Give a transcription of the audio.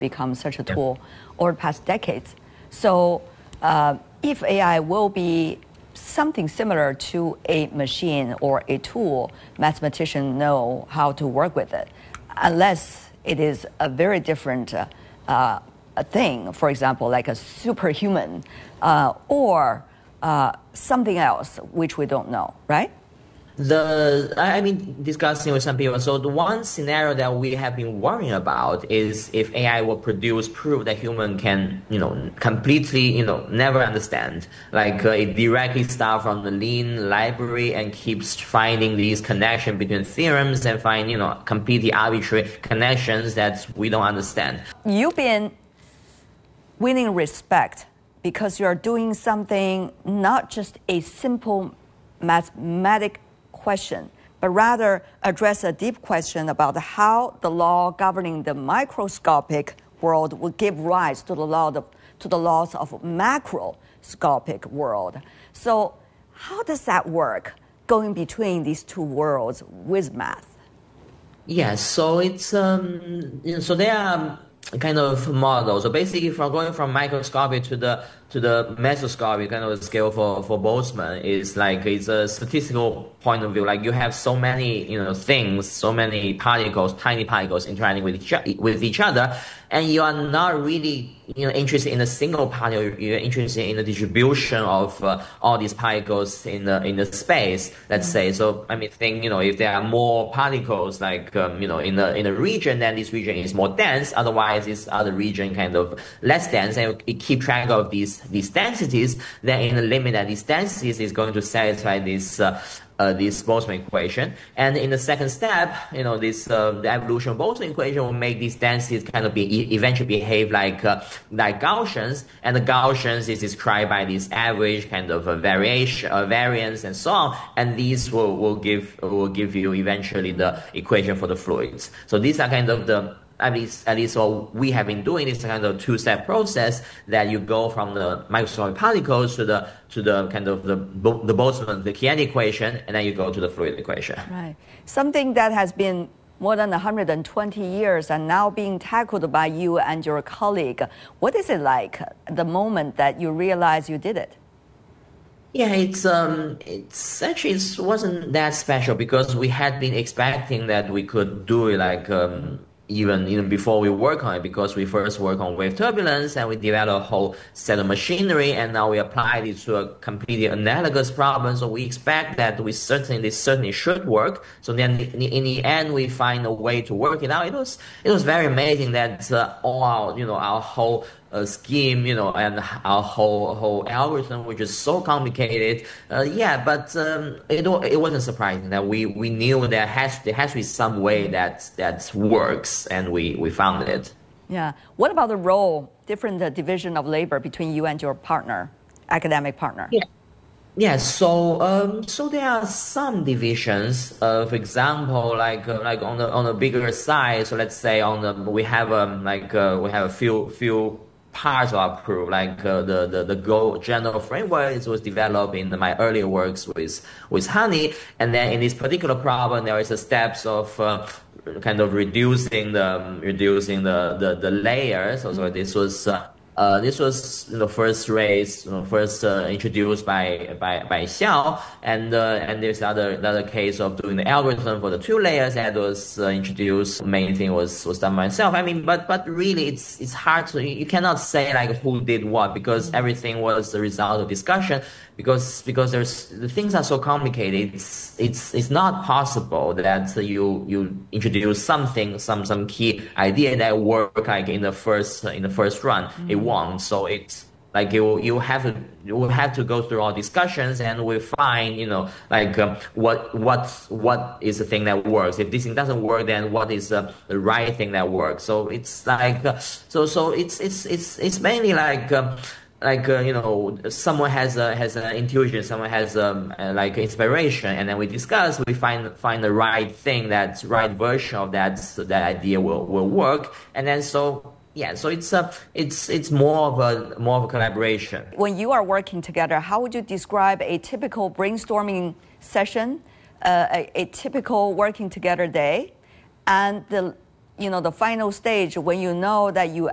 become such a tool over the past decades. So if AI will be something similar to a machine or a tool, mathematicians know how to work with it, unless it is a very different a thing, for example, like a superhuman or something else which we don't know, right? I've been discussing with some people. So the one scenario that we have been worrying about is if AI will produce proof that human can, completely, never understand. Like it directly starts from the lean library and keeps finding these connections between theorems and find, completely arbitrary connections that we don't understand. You've been winning respect because you're doing something not just a simple mathematical question, but rather address a deep question about how the law governing the microscopic world will give rise to the laws of macroscopic world. So how does that work, going between these two worlds with math? Yeah, so it's so there are kind of models. So basically, from going from microscopic to the mesoscopic kind of scale for Boltzmann is like it's a statistical point of view. Like you have so many things, so many particles, tiny particles interacting with each other, and you are not really interested in a single particle. You're interested in the distribution of all these particles in the space. Let's say. So I mean, think if there are more particles like in a region, then this region is more dense. Otherwise, this other region kind of less dense, and it keep track of these densities. Then in the limit that these densities is going to satisfy this Boltzmann equation. And in the second step, the evolution of Boltzmann equation will make these densities kind of eventually behave like Gaussians, and the Gaussians is described by this average kind of variance and so on, and these will give you eventually the equation for the fluids. So these are kind of at least what we have been doing is kind of two-step process that you go from the microscopic particles to the kind of the Boltzmann, the kinetic equation, and then you go to the fluid equation. Right. Something that has been more than 120 years and now being tackled by you and your colleague. What is it like the moment that you realize you did it? Yeah, it's actually it wasn't that special because we had been expecting that we could do it like even before we work on it, because we first work on wave turbulence and we develop a whole set of machinery, and now we apply it to a completely analogous problem. So we expect that this certainly should work. So then in the end, we find a way to work it out. It was very amazing that all our whole scheme, and our whole algorithm, which is so complicated. But it wasn't surprising that we knew there has to be some way that works, and we found it. Yeah. What about the different division of labor between you and your academic partner? Yeah. Yeah, so there are some divisions. For example, like on the bigger side. So let's say we have a few parts of our proof, like the Go general framework. It was developed in my earlier works with Honey, and then in this particular problem, there is a steps of kind of reducing the layers. So this was. This was first introduced by Xiao, and there's another case of doing the algorithm for the two layers that was introduced. Main thing was done by myself. I mean, but really it's hard to, you cannot say like who did what, because everything was the result of discussion. Because the things are so complicated, it's not possible that you introduce something, some key idea that work like in the first run. It won't. So it's like you have to go through all discussions, and we find what is the thing that works. If this thing doesn't work, then what is the right thing that works? So it's like so it's mainly someone has an intuition, someone has like inspiration, and then we discuss. We find the right thing, that right version of that, so that idea will work. And then so it's more of a collaboration. When you are working together, how would you describe a typical brainstorming session, a typical working together day, and the final stage when you know that you